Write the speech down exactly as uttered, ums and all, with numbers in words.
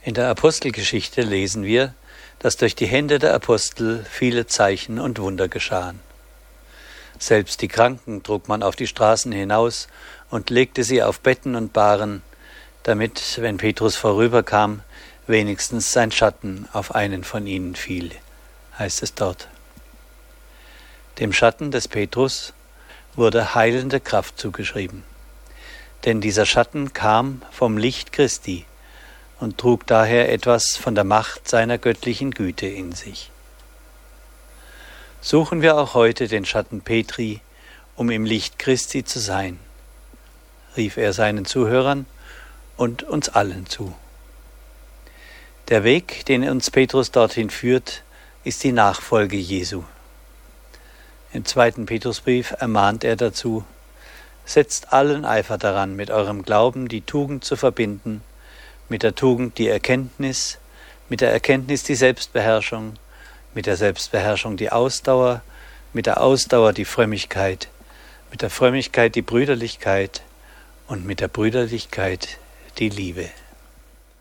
In der Apostelgeschichte lesen wir, dass durch die Hände der Apostel viele Zeichen und Wunder geschahen. Selbst die Kranken trug man auf die Straßen hinaus und legte sie auf Betten und Bahren, damit, wenn Petrus vorüberkam, wenigstens sein Schatten auf einen von ihnen fiel, heißt es dort. Dem Schatten des Petrus wurde heilende Kraft zugeschrieben, denn dieser Schatten kam vom Licht Christi und trug daher etwas von der Macht seiner göttlichen Güte in sich. Suchen wir auch heute den Schatten Petri, um im Licht Christi zu sein, rief er seinen Zuhörern und uns allen zu. Der Weg, den uns Petrus dorthin führt, ist die Nachfolge Jesu. Im zweiten Petrusbrief ermahnt er dazu: Setzt allen Eifer daran, mit eurem Glauben die Tugend zu verbinden, mit der Tugend die Erkenntnis, mit der Erkenntnis die Selbstbeherrschung, mit der Selbstbeherrschung die Ausdauer, mit der Ausdauer die Frömmigkeit, mit der Frömmigkeit die Brüderlichkeit und mit der Brüderlichkeit die Liebe.